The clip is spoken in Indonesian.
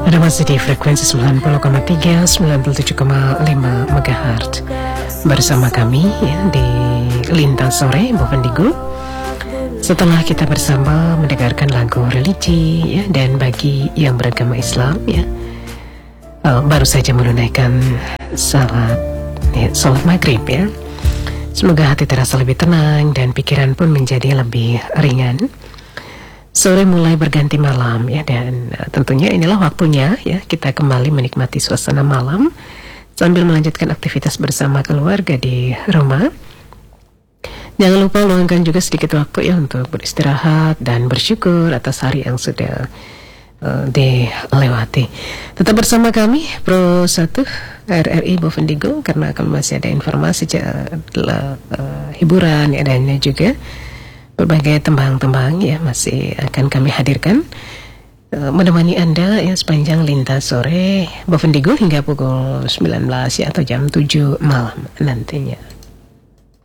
Ada masih di frekuensi 90,3, 97,5 MHz bersama kami ya, di Lintas Sore Bovendigul. Setelah kita bersama mendengarkan lagu religi ya, dan bagi yang beragama Islam ya, baru saja menunaikan salat maghrib ya. Semoga hati terasa lebih tenang dan pikiran pun menjadi lebih ringan. Sore mulai berganti malam ya, dan tentunya inilah waktunya ya kita kembali menikmati suasana malam sambil melanjutkan aktivitas bersama keluarga di rumah. Jangan lupa luangkan juga sedikit waktu ya untuk beristirahat dan bersyukur atas hari yang sudah dilewati. Tetap bersama kami Pro 1 RRI Bovendigul karena akan masih ada informasi hiburan ya, dan juga berbagai tembang-tembang ya masih akan kami hadirkan menemani Anda ya sepanjang Lintas Sore Bovendigul hingga pukul 19 ya, atau jam 7 malam nantinya.